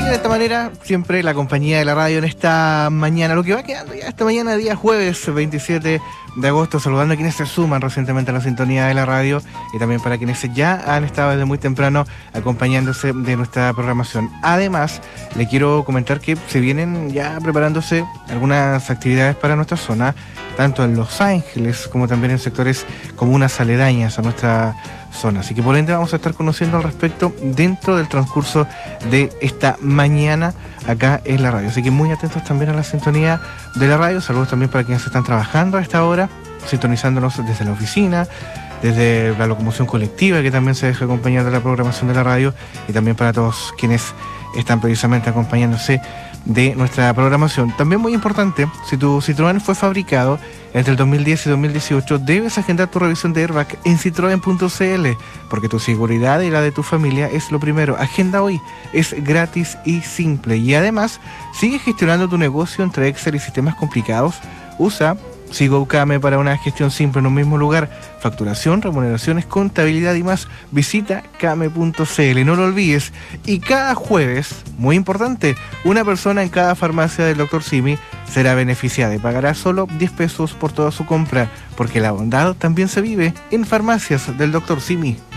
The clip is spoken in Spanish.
de esta manera, siempre la compañía de la radio en esta mañana, lo que va quedando ya esta mañana, día jueves 27 de agosto, saludando a quienes se suman recientemente a la sintonía de la radio y también para quienes ya han estado desde muy temprano acompañándose de nuestra programación. Además, le quiero comentar que se vienen ya preparándose algunas actividades para nuestra zona, tanto en Los Ángeles como también en sectores comunas aledañas a nuestra zona. Así que por ende vamos a estar conociendo al respecto dentro del transcurso de esta mañana acá en la radio. Así que muy atentos también a la sintonía de la radio. Saludos también para quienes están trabajando a esta hora, sintonizándonos desde la oficina, desde la locomoción colectiva, que también se deja acompañar de la programación de la radio, y también para todos quienes están precisamente acompañándose de nuestra programación. También muy importante, si tu Citroën fue fabricado entre el 2010 y 2018, debes agendar tu revisión de airbag en citroen.cl, porque tu seguridad y la de tu familia es lo primero. Agenda hoy, es gratis y simple. Y además, sigue gestionando tu negocio entre Excel y sistemas complicados. Usa Sigo Kame para una gestión simple en un mismo lugar. Facturación, remuneraciones, contabilidad y más. Visita kame.cl, no lo olvides. Y cada jueves, muy importante, una persona en cada farmacia del Dr. Simi será beneficiada y pagará solo 10 pesos por toda su compra, porque la bondad también se vive en farmacias del Dr. Simi.